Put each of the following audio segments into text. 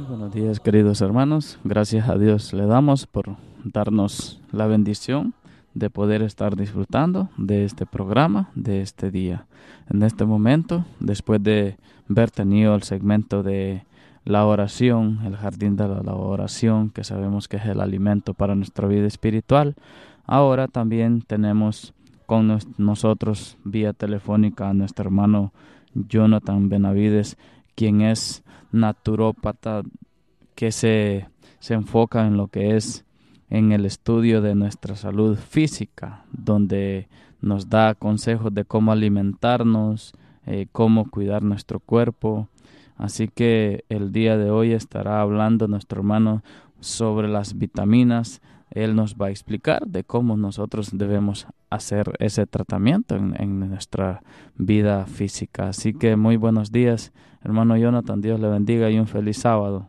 Buenos días, queridos hermanos. Gracias a Dios le damos por darnos la bendición de poder estar disfrutando de este programa, de este día. En este momento, después de haber tenido el segmento de la oración, el jardín de la oración, que sabemos que es el alimento para nuestra vida espiritual, ahora también tenemos con nosotros vía telefónica a nuestro hermano Jonathan Benavides, quien es naturópata que se enfoca en lo que es en el estudio de nuestra salud física, donde nos da consejos de cómo alimentarnos, cómo cuidar nuestro cuerpo. Así que el día de hoy estará hablando nuestro hermano sobre las vitaminas. Él nos va a explicar de cómo nosotros debemos hacer ese tratamiento en nuestra vida física. Así que muy buenos días, hermano Jonathan. Dios le bendiga y un feliz sábado.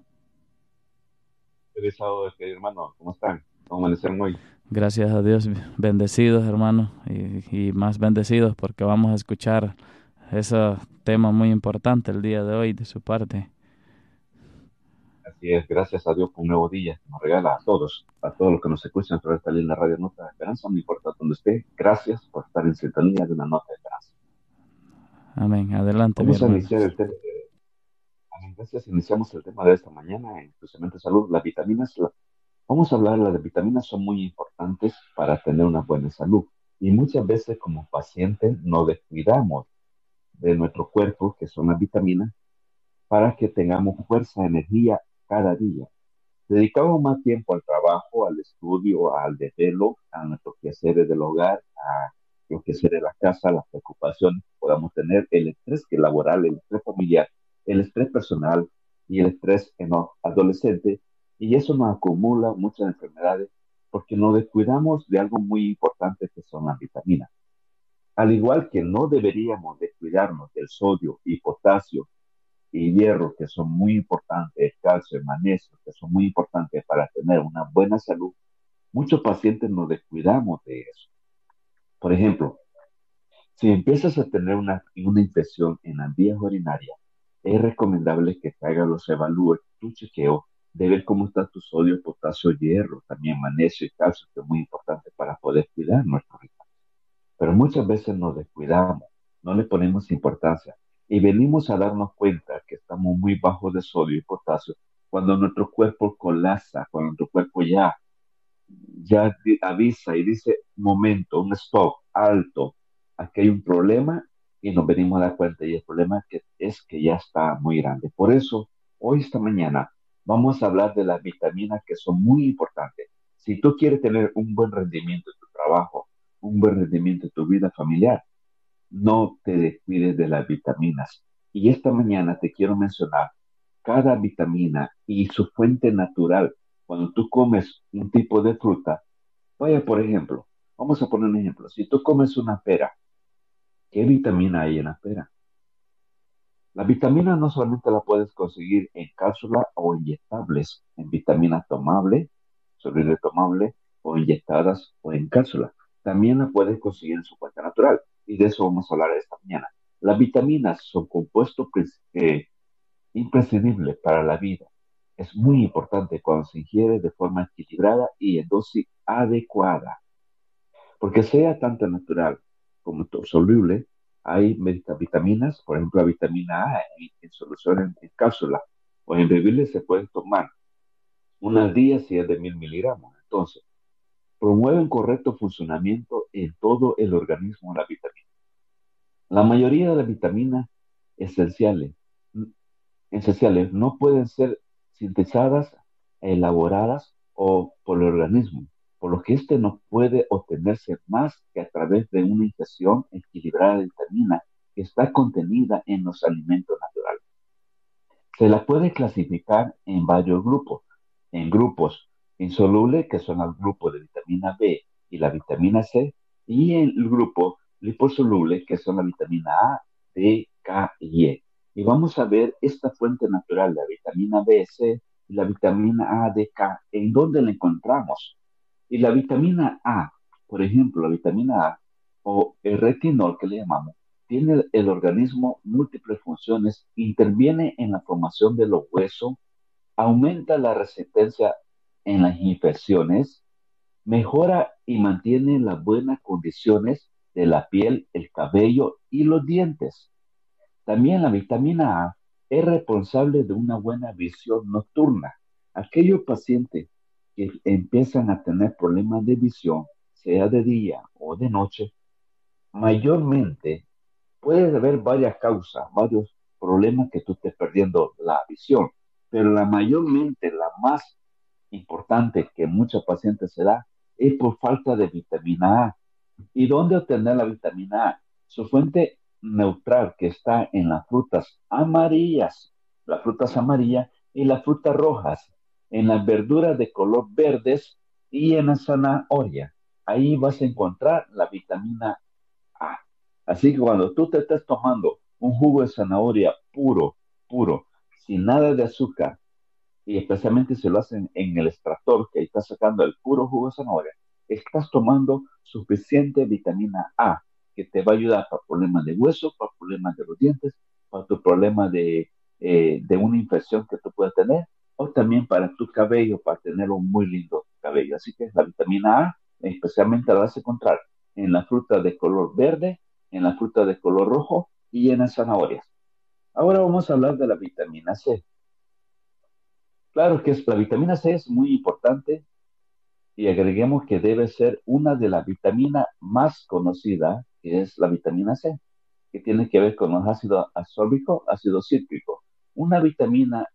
Feliz sábado, querido hermano. ¿Cómo están? ¿Cómo amanecieron hoy? Gracias a Dios, bendecidos, hermano, y más bendecidos porque vamos a escuchar ese tema muy importante el día de hoy de su parte. Así es, gracias a Dios por un nuevo día que nos regala a todos los que nos escuchan a través de esta linda radio Nota de Esperanza, no importa dónde esté. Gracias por estar en sintonía de una Nota de Esperanza. Amén. Adelante, mi Vamos a hermano. iniciar el tema. Amén, gracias. Iniciamos el tema de esta mañana en Tu Cemento Salud. Las vitaminas, vamos a hablar, las vitaminas son muy importantes para tener una buena salud. Y muchas veces como pacientes nos descuidamos de nuestro cuerpo, que son las vitaminas, para que tengamos fuerza, energía cada día. Dedicamos más tiempo al trabajo, al estudio, al desvelo, a nuestros quehaceres del hogar, a los quehaceres de la casa, las preocupaciones que podamos tener, el estrés que laboral, el estrés familiar, el estrés personal y el estrés en los adolescentes. Y eso nos acumula muchas enfermedades porque nos descuidamos de algo muy importante que son las vitaminas. Al igual que no deberíamos descuidarnos del sodio y potasio y hierro, que son muy importantes, calcio, magnesio, que son muy importantes para tener una buena salud, muchos pacientes nos descuidamos de eso. Por ejemplo, si empiezas a tener una infección en las vías urinarias, es recomendable que te hagas los evalúes, tu chequeo, de ver cómo está tu sodio, potasio, hierro, también magnesio y calcio, que es muy importante para poder cuidar nuestro riñón. Pero muchas veces nos descuidamos, no le ponemos importancia y venimos a darnos cuenta que estamos muy bajos de sodio y potasio cuando nuestro cuerpo colapsa, cuando nuestro cuerpo ya avisa y dice, momento, un stop, alto, aquí hay un problema y nos venimos a dar cuenta y el problema es que ya está muy grande. Por eso, hoy, esta mañana, vamos a hablar de las vitaminas que son muy importantes. Si tú quieres tener un buen rendimiento en tu trabajo, un buen rendimiento en tu vida familiar, no te descuides de las vitaminas. Y esta mañana te quiero mencionar cada vitamina y su fuente natural. Cuando tú comes un tipo de fruta, vaya, por ejemplo, vamos a poner un ejemplo. Si tú comes una pera, ¿qué vitamina hay en la pera? La vitamina no solamente la puedes conseguir en cápsula o inyectables, en vitaminas tomables, soluble tomable o inyectadas o en cápsula. También la puedes conseguir en su fuente natural. Y de eso vamos a hablar esta mañana. Las vitaminas son compuestos imprescindibles para la vida. Es muy importante cuando se ingiere de forma equilibrada y en dosis adecuada. Porque sea tanto natural como soluble, hay vitaminas, por ejemplo, la vitamina A en solución en cápsula o en bebibles se pueden tomar unas días si es de 1000 miligramos. Entonces, promueven correcto funcionamiento en todo el organismo de la vitamina. La mayoría de las vitaminas esenciales, esenciales no pueden ser sintetizadas, elaboradas o por el organismo, por lo que este no puede obtenerse más que a través de una ingestión equilibrada de vitamina que está contenida en los alimentos naturales. Se la puede clasificar en varios grupos, en grupos insolubles, que son el grupo de vitamina B y la vitamina C, y en el grupo liposoluble, que son la vitamina A, D, K y E. Y vamos a ver esta fuente natural, la vitamina B, C y la vitamina A, D, K, en dónde la encontramos. Y la vitamina A, por ejemplo, la vitamina A o el retinol que le llamamos, tiene el organismo múltiples funciones, interviene en la formación de los huesos, aumenta la resistencia en las infecciones, mejora y mantiene las buenas condiciones de la piel, el cabello y los dientes. También la vitamina A es responsable de una buena visión nocturna. Aquellos pacientes que empiezan a tener problemas de visión, sea de día o de noche, mayormente puede haber varias causas, varios problemas que tú estés perdiendo la visión, pero la mayormente, la más importante que muchos pacientes se da es por falta de vitamina A. ¿Y dónde obtener la vitamina A? Su fuente neutral que está en las frutas amarillas y las frutas rojas, en las verduras de color verdes y en la zanahoria. Ahí vas a encontrar la vitamina A. Así que cuando tú te estés tomando un jugo de zanahoria puro, sin nada de azúcar, y especialmente si lo hacen en el extractor, que ahí está sacando el puro jugo de zanahoria, estás tomando suficiente vitamina A, que te va a ayudar para problemas de hueso, para problemas de los dientes, para tu problema de una infección que tú puedas tener, o también para tu cabello, para tener un muy lindo cabello. Así que la vitamina A, especialmente la vas a encontrar en la fruta de color verde, en la fruta de color rojo y en las zanahorias. Ahora vamos a hablar de la vitamina C. Claro que la vitamina C es muy importante y agreguemos que debe ser una de las vitaminas más conocidas, que es la vitamina C, que tiene que ver con los ácido ascórbico, ácido cítrico. Una vitamina